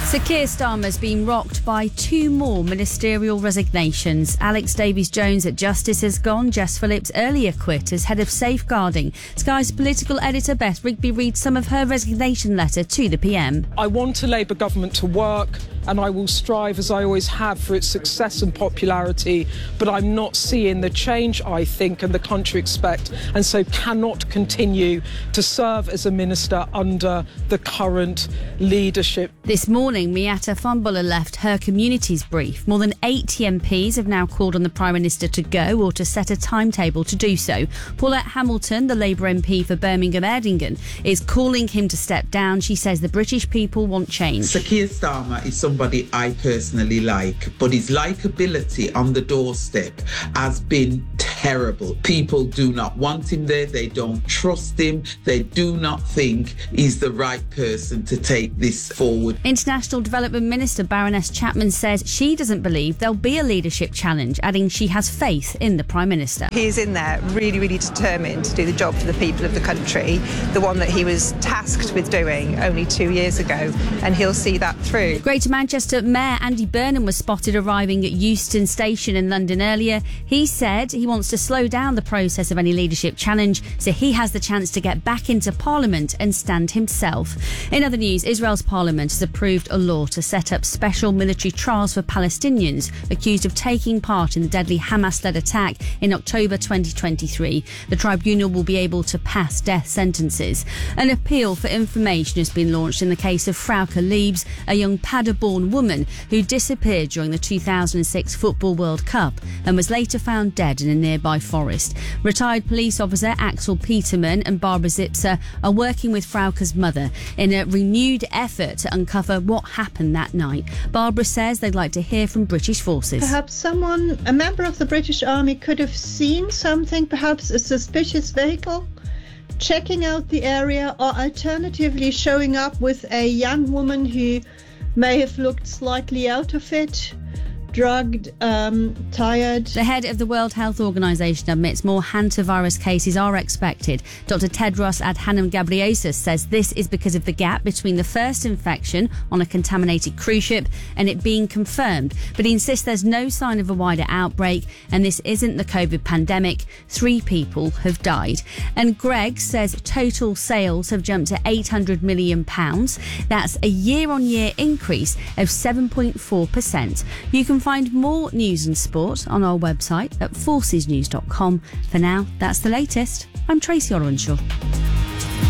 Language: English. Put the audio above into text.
Sir Keir Starmer's been rocked by two more ministerial resignations. Alex Davies-Jones at Justice has gone. Jess Phillips earlier quit as head of safeguarding. Sky's political editor Beth Rigby reads some of her resignation letter to the PM. I want a Labour government to work, and I will strive, as I always have, for its success and popularity, but I'm not seeing the change I think and the country expect, and so cannot continue to serve as a minister under the current leadership. This morning, Miatta Fahnbulleh left her community's brief. More than 80 MPs have now called on the Prime Minister to go or to set a timetable to do so. Paulette Hamilton, the Labour MP for Birmingham Erdingen, is calling him to step down. She says the British people want change. Sir Keir Starmer is somebody I personally like, but his likeability on the doorstep has been terrible. People do not want him there. They don't trust him. They do not think he's the right person to take this forward. International Development Minister Baroness Chapman says she doesn't believe there'll be a leadership challenge, adding she has faith in the Prime Minister. He's in there really, really determined to do the job for the people of the country, the one that he was tasked with doing only 2 years ago, and he'll see that through. Greater Manchester Mayor Andy Burnham was spotted arriving at Euston Station in London earlier. He said he wants to slow down the process of any leadership challenge so he has the chance to get back into Parliament and stand himself. In other news, Israel's Parliament has approved a law to set up special military trials for Palestinians accused of taking part in the deadly Hamas-led attack in October 2023. The tribunal will be able to pass death sentences. An appeal for information has been launched in the case of Frauke Liebs, a young Paderborn woman who disappeared during the 2006 Football World Cup and was later found dead in a nearby forest. Retired police officer Axel Peterman and Barbara Zipser are working with Frauke's mother in a renewed effort to uncover what happened that night. Barbara says they'd like to hear from British forces. Perhaps a member of the British Army could have seen something, perhaps a suspicious vehicle, checking out the area, or alternatively showing up with a young woman who may have looked slightly out of it, drugged, tired. The head of the World Health Organization admits more hantavirus cases are expected. Dr. Tedros Adhanom Ghebreyesus says this is because of the gap between the first infection on a contaminated cruise ship and it being confirmed. But he insists there's no sign of a wider outbreak and this isn't the COVID pandemic. 3 people have died. And Greg says total sales have jumped to £800 million. That's a year-on-year increase of 7.4%. You can find more news and sport on our website at forcesnews.com. For now, that's the latest. I'm Tracy Orwenshaw.